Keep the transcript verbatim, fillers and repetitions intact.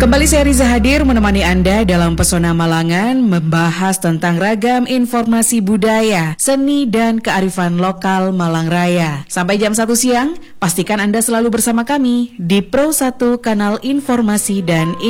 Kembali saya Riza hadir menemani Anda dalam Pesona Malangan, membahas tentang ragam informasi budaya, seni dan kearifan lokal Malang Raya. Sampai jam satu siang, pastikan Anda selalu bersama kami di Pro satu Kanal Informasi dan